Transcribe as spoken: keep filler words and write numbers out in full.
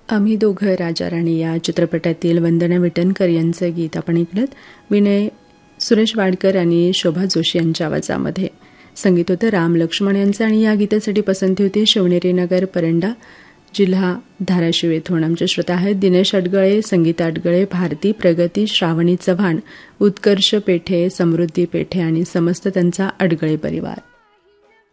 आम्ही दोघं राजा राणी या चित्रपटातील वंदना विटणकर यांचं गीत आपण ऐकलं. विनय सुरेश वाडकर आणि शोभा जोशी यांच्या आवाजामध्ये संगीत होतं राम लक्ष्मण यांचं. आणि या गीतासाठी पसंती होती शिवनेरी नगर परंडा जिल्हा धाराशिव येथून. आमचे श्रोता आहेत दिनेश अडगळे, संगीता अडगळे, भारती, प्रगती, श्रावणी चव्हाण, उत्कर्ष पेठे, समृद्धी पेठे आणि समस्त त्यांचा अडगळे परिवार.